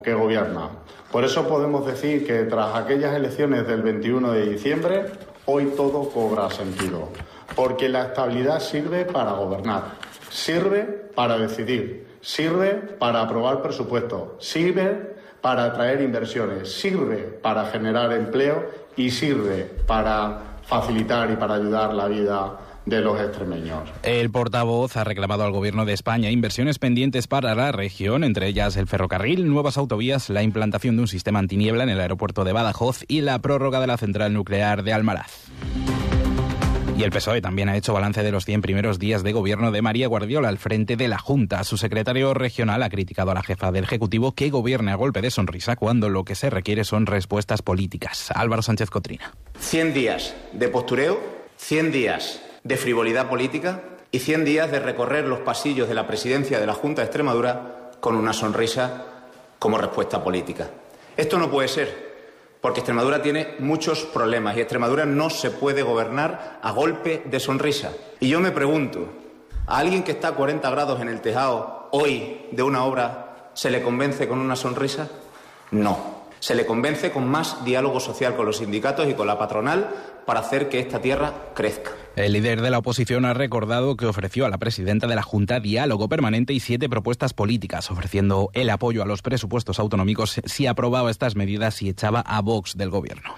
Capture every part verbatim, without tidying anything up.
que gobierna. Por eso podemos decir que tras aquellas elecciones del veintiuno de diciembre, hoy todo cobra sentido, porque la estabilidad sirve para gobernar, sirve para decidir, sirve para aprobar presupuestos, sirve para atraer inversiones, sirve para generar empleo y sirve para facilitar y para ayudar la vida de los extremeños. El portavoz ha reclamado al Gobierno de España inversiones pendientes para la región, entre ellas el ferrocarril, nuevas autovías, la implantación de un sistema antiniebla en el aeropuerto de Badajoz y la prórroga de la central nuclear de Almaraz. Y el P S O E también ha hecho balance de los cien primeros días de gobierno de María Guardiola al frente de la Junta. Su secretario regional ha criticado a la jefa del Ejecutivo que gobierne a golpe de sonrisa cuando lo que se requiere son respuestas políticas. Álvaro Sánchez Cotrina. cien días de postureo, cien días de frivolidad política y cien días de recorrer los pasillos de la presidencia de la Junta de Extremadura con una sonrisa como respuesta política. Esto no puede ser, porque Extremadura tiene muchos problemas y Extremadura no se puede gobernar a golpe de sonrisa. Y yo me pregunto, ¿a alguien que está a cuarenta grados en el tejado hoy de una obra se le convence con una sonrisa? No. Se le convence con más diálogo social con los sindicatos y con la patronal para hacer que esta tierra crezca. El líder de la oposición ha recordado que ofreció a la presidenta de la Junta diálogo permanente y siete propuestas políticas, ofreciendo el apoyo a los presupuestos autonómicos si aprobaba estas medidas y echaba a Vox del gobierno.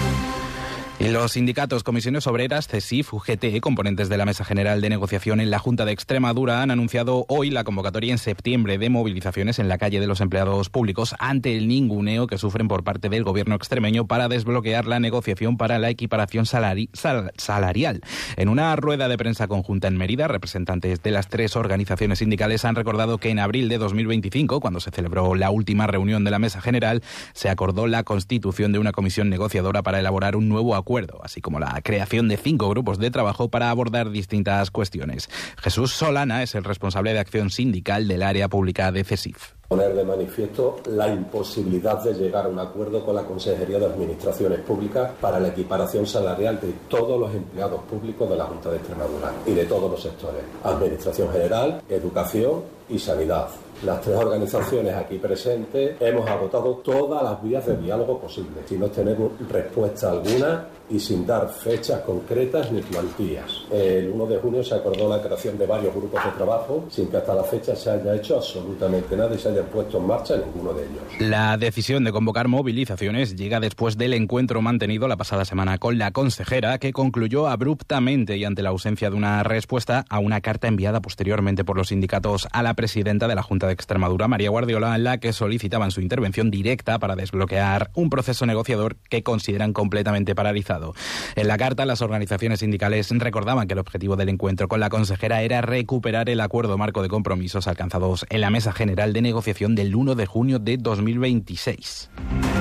Y los sindicatos, comisiones obreras, CESIF, U G T, componentes de la Mesa General de Negociación en la Junta de Extremadura, han anunciado hoy la convocatoria en septiembre de movilizaciones en la calle de los empleados públicos ante el ninguneo que sufren por parte del gobierno extremeño para desbloquear la negociación para la equiparación salari- sal- salarial. En una rueda de prensa conjunta en Mérida, representantes de las tres organizaciones sindicales han recordado que en abril de dos mil veinticinco, cuando se celebró la última reunión de la Mesa General, se acordó la constitución de una comisión negociadora para elaborar un nuevo acuerdo. Acuerdo, así como la creación de cinco grupos de trabajo para abordar distintas cuestiones. Jesús Solana es el responsable de acción sindical del área pública de CESIF. Poner de manifiesto la imposibilidad de llegar a un acuerdo con la Consejería de Administraciones Públicas para la equiparación salarial de todos los empleados públicos de la Junta de Extremadura y de todos los sectores: Administración General, Educación y Sanidad. Las tres organizaciones aquí presentes hemos agotado todas las vías de diálogo posibles, sin obtener respuesta alguna y sin dar fechas concretas ni plantillas. El uno de junio se acordó la creación de varios grupos de trabajo sin que hasta la fecha se haya hecho absolutamente nada y se haya puesto en marcha ninguno de ellos. La decisión de convocar movilizaciones llega después del encuentro mantenido la pasada semana con la consejera, que concluyó abruptamente y ante la ausencia de una respuesta a una carta enviada posteriormente por los sindicatos a la presidenta de la Junta de Extremadura, María Guardiola, en la que solicitaban su intervención directa para desbloquear un proceso negociador que consideran completamente paralizado. En la carta, las organizaciones sindicales recordaban que el objetivo del encuentro con la consejera era recuperar el acuerdo marco de compromisos alcanzados en la Mesa General de Negociación del uno de junio de dos mil veintiséis.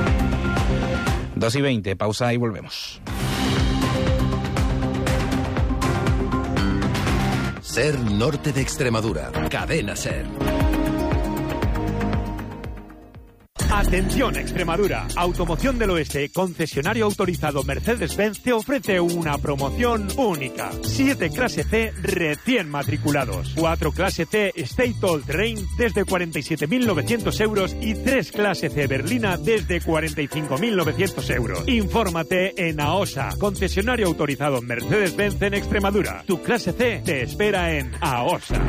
dos y veinte, pausa y volvemos. SER Norte de Extremadura. Cadena SER. Atención Extremadura, Automoción del Oeste, concesionario autorizado Mercedes-Benz, te ofrece una promoción única. siete clase C recién matriculados, cuatro clase C State All Terrain desde cuarenta y siete mil novecientos euros y tres clase C Berlina desde cuarenta y cinco mil novecientos euros. Infórmate en AOSA, concesionario autorizado Mercedes-Benz en Extremadura. Tu clase C te espera en AOSA.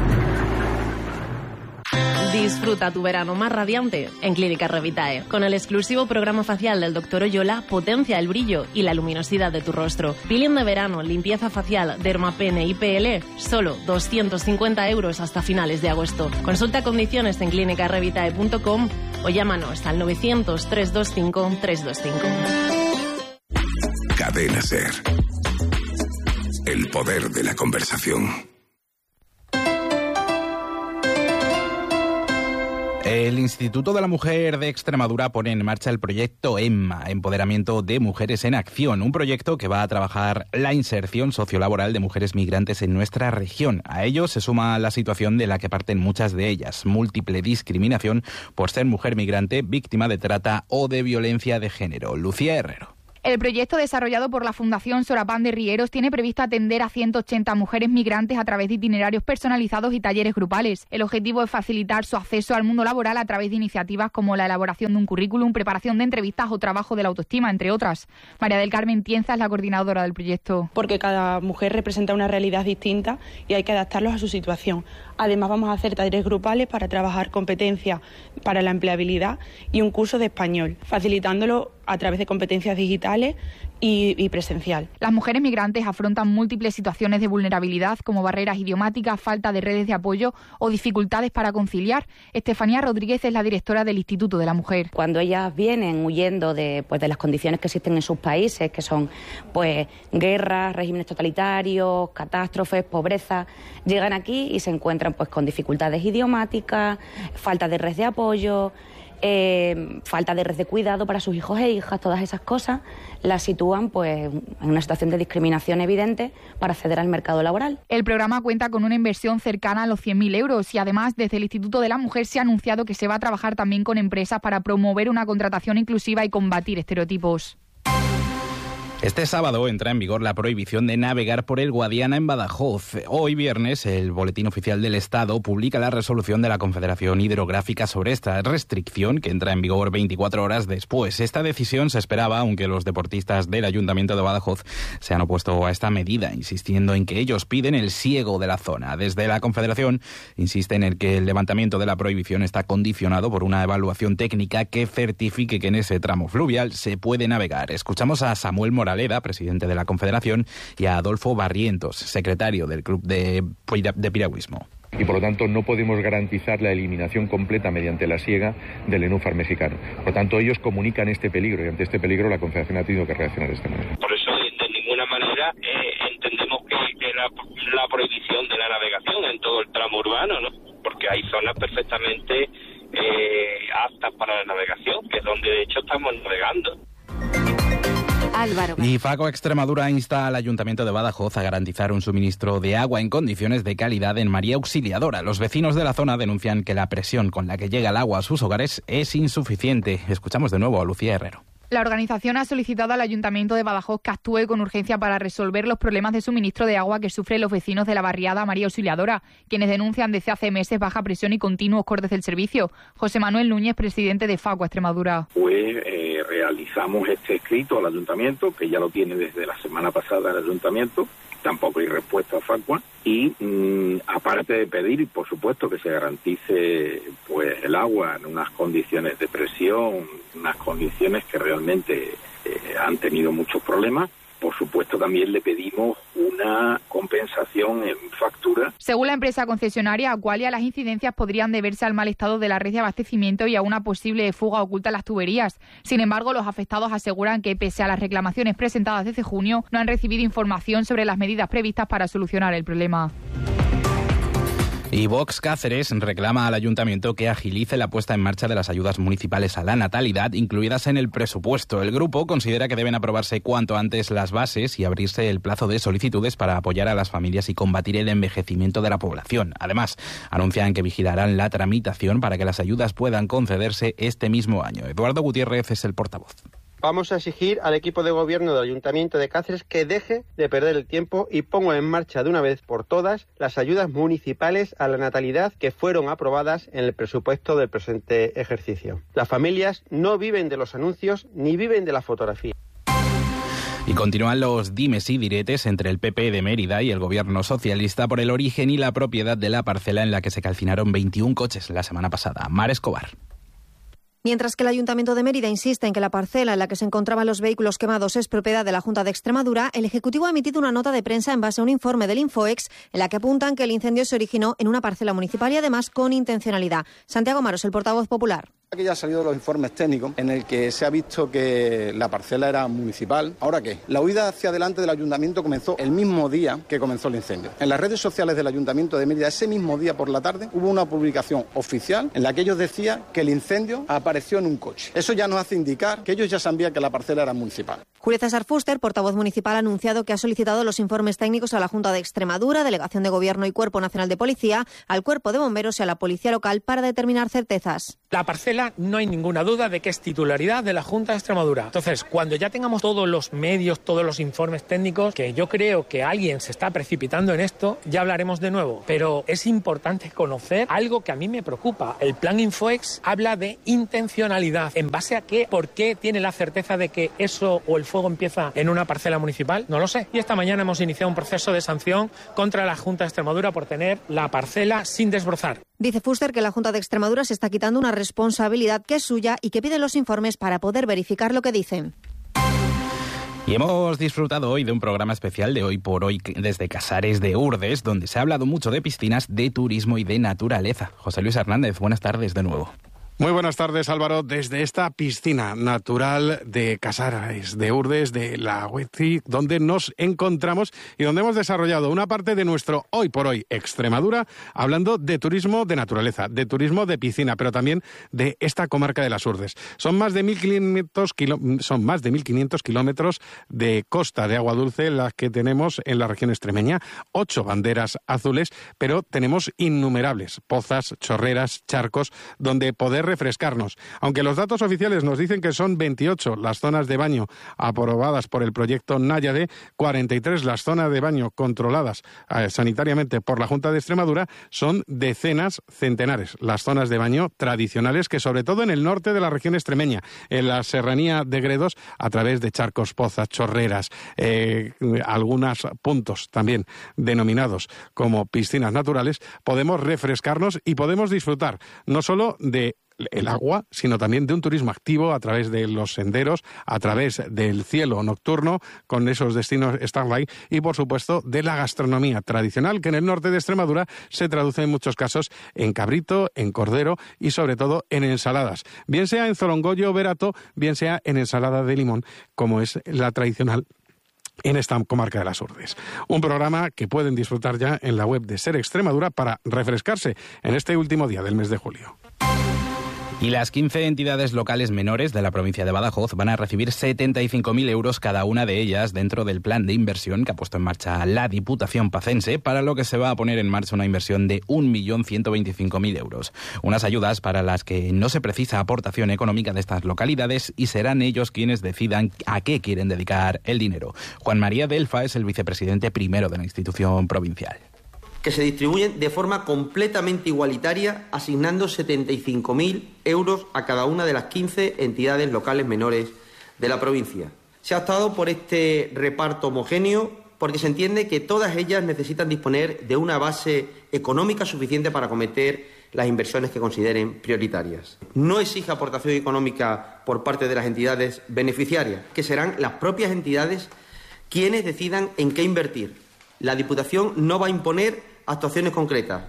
Disfruta tu verano más radiante en Clínica Revitae. Con el exclusivo programa facial del doctor Oyola, potencia el brillo y la luminosidad de tu rostro. Peeling de verano, limpieza facial, dermapene y P L, solo doscientos cincuenta euros hasta finales de agosto. Consulta condiciones en clínica revitae punto com o llámanos al novecientos, trescientos veinticinco, trescientos veinticinco. Cadena SER. El poder de la conversación. El Instituto de la Mujer de Extremadura pone en marcha el proyecto EMMA, Empoderamiento de Mujeres en Acción, un proyecto que va a trabajar la inserción sociolaboral de mujeres migrantes en nuestra región. A ello se suma la situación de la que parten muchas de ellas, múltiple discriminación por ser mujer migrante, víctima de trata o de violencia de género. Lucía Herrero. El proyecto desarrollado por la Fundación Sorapán de Rieros tiene previsto atender a ciento ochenta mujeres migrantes a través de itinerarios personalizados y talleres grupales. El objetivo es facilitar su acceso al mundo laboral a través de iniciativas como la elaboración de un currículum, preparación de entrevistas o trabajo de la autoestima, entre otras. María del Carmen Tienza es la coordinadora del proyecto. Porque cada mujer representa una realidad distinta y hay que adaptarlos a su situación. Además, vamos a hacer talleres grupales para trabajar competencias para la empleabilidad y un curso de español, facilitándolo a través de competencias digitales y, y presencial. Las mujeres migrantes afrontan múltiples situaciones de vulnerabilidad, como barreras idiomáticas, falta de redes de apoyo o dificultades para conciliar. Estefanía Rodríguez es la directora del Instituto de la Mujer. Cuando ellas vienen huyendo de, pues, de las condiciones que existen en sus países, que son pues guerras, regímenes totalitarios, catástrofes, pobreza, llegan aquí y se encuentran pues con dificultades idiomáticas, falta de red de apoyo, Eh, falta de red de cuidado para sus hijos e hijas. Todas esas cosas las sitúan pues en una situación de discriminación evidente para acceder al mercado laboral. El programa cuenta con una inversión cercana a los cien mil euros y además desde el Instituto de la Mujer se ha anunciado que se va a trabajar también con empresas para promover una contratación inclusiva y combatir estereotipos. Este sábado entra en vigor la prohibición de navegar por el Guadiana en Badajoz. Hoy viernes, el Boletín Oficial del Estado publica la resolución de la Confederación Hidrográfica sobre esta restricción, que entra en vigor veinticuatro horas después. Esta decisión se esperaba, aunque los deportistas del Ayuntamiento de Badajoz se han opuesto a esta medida, insistiendo en que ellos piden el siego de la zona. Desde la Confederación insisten en que el levantamiento de la prohibición está condicionado por una evaluación técnica que certifique que en ese tramo fluvial se puede navegar. Escuchamos a Samuel Morales, presidente de la Confederación, y a Adolfo Barrientos, secretario del Club de, de Piragüismo. Y por lo tanto no podemos garantizar la eliminación completa mediante la siega del nenúfar mexicano. Por lo tanto ellos comunican este peligro y ante este peligro la Confederación ha tenido que reaccionar de esta manera. Por eso de ninguna manera eh, entendemos que, que la, la prohibición de la navegación en todo el tramo urbano, ¿no? Porque hay zonas perfectamente eh, aptas para la navegación, que es donde de hecho estamos navegando. Álvaro. Y Faco Extremadura insta al Ayuntamiento de Badajoz a garantizar un suministro de agua en condiciones de calidad en María Auxiliadora. Los vecinos de la zona denuncian que la presión con la que llega el agua a sus hogares es insuficiente. Escuchamos de nuevo a Lucía Herrero. La organización ha solicitado al Ayuntamiento de Badajoz que actúe con urgencia para resolver los problemas de suministro de agua que sufren los vecinos de la barriada María Auxiliadora, quienes denuncian desde hace meses baja presión y continuos cortes del servicio. José Manuel Núñez, presidente de Faco Extremadura. Pues eh, realizamos este escrito al Ayuntamiento, que ya lo tiene desde la semana pasada el Ayuntamiento. Tampoco hay respuesta a Facua y mmm, aparte de pedir, por supuesto, que se garantice pues el agua en unas condiciones de presión, unas condiciones que realmente eh, han tenido muchos problemas. Por supuesto, también le pedimos una compensación en factura. Según la empresa concesionaria Aqualia, las incidencias podrían deberse al mal estado de la red de abastecimiento y a una posible fuga oculta en las tuberías. Sin embargo, los afectados aseguran que, pese a las reclamaciones presentadas desde junio, no han recibido información sobre las medidas previstas para solucionar el problema. Y Vox Cáceres reclama al Ayuntamiento que agilice la puesta en marcha de las ayudas municipales a la natalidad incluidas en el presupuesto. El grupo considera que deben aprobarse cuanto antes las bases y abrirse el plazo de solicitudes para apoyar a las familias y combatir el envejecimiento de la población. Además, anuncian que vigilarán la tramitación para que las ayudas puedan concederse este mismo año. Eduardo Gutiérrez es el portavoz. Vamos a exigir al equipo de gobierno del Ayuntamiento de Cáceres que deje de perder el tiempo y ponga en marcha de una vez por todas las ayudas municipales a la natalidad que fueron aprobadas en el presupuesto del presente ejercicio. Las familias no viven de los anuncios ni viven de la fotografía. Y continúan los dimes y diretes entre el P P de Mérida y el gobierno socialista por el origen y la propiedad de la parcela en la que se calcinaron veintiún coches la semana pasada. Mar Escobar. Mientras que el Ayuntamiento de Mérida insiste en que la parcela en la que se encontraban los vehículos quemados es propiedad de la Junta de Extremadura, el Ejecutivo ha emitido una nota de prensa en base a un informe del Infoex en la que apuntan que el incendio se originó en una parcela municipal y además con intencionalidad. Santiago Maros, el portavoz popular. Aquí ya han salido los informes técnicos en el que se ha visto que la parcela era municipal. ¿Ahora qué? La huida hacia adelante del ayuntamiento comenzó el mismo día que comenzó el incendio. En las redes sociales del Ayuntamiento de Mérida, ese mismo día por la tarde, hubo una publicación oficial en la que ellos decían que el incendio apareció en un coche. Eso ya nos hace indicar que ellos ya sabían que la parcela era municipal. Julio César Fuster, portavoz municipal, ha anunciado que ha solicitado los informes técnicos a la Junta de Extremadura, Delegación de Gobierno y Cuerpo Nacional de Policía, al Cuerpo de Bomberos y a la Policía Local para determinar certezas. La parcela parcela no hay ninguna duda de que es titularidad de la Junta de Extremadura. Entonces, cuando ya tengamos todos los medios, todos los informes técnicos, que yo creo que alguien se está precipitando en esto, ya hablaremos de nuevo. Pero es importante conocer algo que a mí me preocupa. El plan Infoex habla de intencionalidad. ¿En base a qué? ¿Por qué tiene la certeza de que eso o el fuego empieza en una parcela municipal? No lo sé. Y esta mañana hemos iniciado un proceso de sanción contra la Junta de Extremadura por tener la parcela sin desbrozar. Dice Fuster que la Junta de Extremadura se está quitando una responsabilidad que es suya y que pide los informes para poder verificar lo que dicen. Y hemos disfrutado hoy de un programa especial de Hoy por Hoy desde Casares de Urdes, donde se ha hablado mucho de piscinas, de turismo y de naturaleza. José Luis Hernández, buenas tardes de nuevo. Muy buenas tardes, Álvaro, desde esta piscina natural de Casares de Urdes, de la Huetri, donde nos encontramos y donde hemos desarrollado una parte de nuestro Hoy por Hoy Extremadura, hablando de turismo de naturaleza, de turismo de piscina, pero también de esta comarca de las Urdes. Son más de mil quinientos kilo, son más de mil quinientos kilómetros de costa de agua dulce las que tenemos en la región extremeña, ocho banderas azules, pero tenemos innumerables pozas, chorreras, charcos, donde poder refrescarnos. Aunque los datos oficiales nos dicen que son veintiocho las zonas de baño aprobadas por el proyecto Náyade, cuarenta y tres las zonas de baño controladas eh, sanitariamente por la Junta de Extremadura, son decenas, centenares las zonas de baño tradicionales que sobre todo en el norte de la región extremeña, en la serranía de Gredos, a través de charcos, pozas, chorreras, eh, algunos puntos también denominados como piscinas naturales, podemos refrescarnos y podemos disfrutar no solo de el agua, sino también de un turismo activo a través de los senderos, a través del cielo nocturno, con esos destinos Starlight, y por supuesto de la gastronomía tradicional, que en el norte de Extremadura se traduce en muchos casos en cabrito, en cordero y sobre todo en ensaladas, bien sea en zorongoyo o verato, bien sea en ensalada de limón, como es la tradicional en esta comarca de las Urdes. Un programa que pueden disfrutar ya en la web de Ser Extremadura para refrescarse en este último día del mes de julio. Y las quince entidades locales menores de la provincia de Badajoz van a recibir setenta y cinco mil euros cada una de ellas dentro del plan de inversión que ha puesto en marcha la Diputación pacense, para lo que se va a poner en marcha una inversión de un millón ciento veinticinco mil euros. Unas ayudas para las que no se precisa aportación económica de estas localidades y serán ellos quienes decidan a qué quieren dedicar el dinero. Juan María Delfa es el vicepresidente primero de la institución provincial. Que se distribuyen de forma completamente igualitaria, asignando setenta y cinco mil euros a cada una de las quince entidades locales menores de la provincia. Se ha optado por este reparto homogéneo porque se entiende que todas ellas necesitan disponer de una base económica suficiente para acometer las inversiones que consideren prioritarias. No exige aportación económica por parte de las entidades beneficiarias, que serán las propias entidades quienes decidan en qué invertir. La Diputación no va a imponer actuaciones concretas.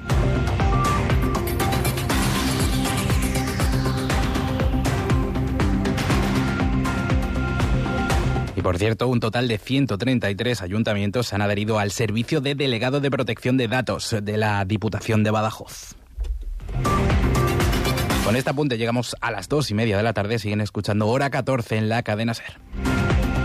Y por cierto, un total de ciento treinta y tres ayuntamientos se han adherido al Servicio de Delegado de Protección de Datos de la Diputación de Badajoz. Con este apunte llegamos a las dos y media de la tarde. Siguen escuchando Hora catorce en la cadena SER.